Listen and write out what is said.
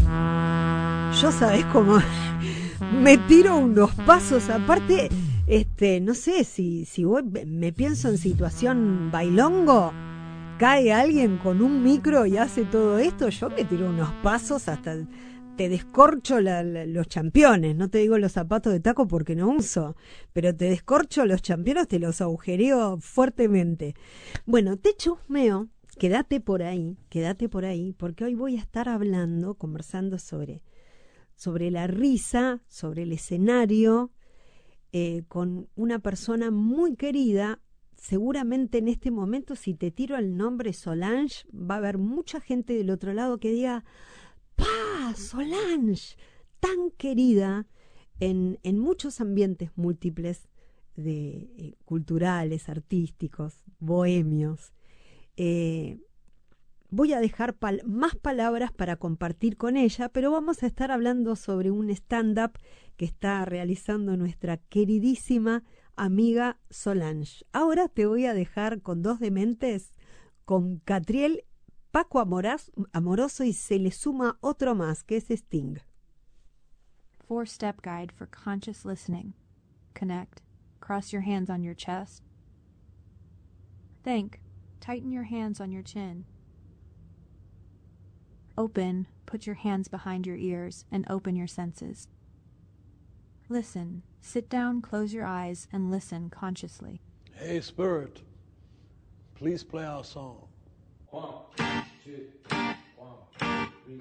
Yo sabés cómo me tiro unos pasos, aparte, no sé, si voy, me pienso en situación bailongo, cae alguien con un micro y hace todo esto, yo me tiro unos pasos hasta te descorcho los championes, no te digo los zapatos de taco porque no uso, pero te descorcho los championes, te los agujereo fuertemente. Bueno, te chusmeo, quédate por ahí, porque hoy voy a estar conversando sobre la risa, sobre el escenario, con una persona muy querida. Seguramente en este momento, si te tiro el nombre Solange, va a haber mucha gente del otro lado que diga: ¡Pa! Solange, tan querida en muchos ambientes múltiples culturales, artísticos, bohemios. Voy a dejar más palabras para compartir con ella, pero vamos a estar hablando sobre un stand-up que está realizando nuestra queridísima amiga Solange. Ahora te voy a dejar con dos dementes, con Catriel, Paco Amoroso, y se le suma otro más, que es Sting. 4-step guide for conscious listening. Connect. Cross your hands on your chest. Think. Tighten your hands on your chin. Open. Put your hands behind your ears and open your senses. Listen. Sit down, close your eyes, and listen consciously. Hey, Spirit, please play our song. 1, 2,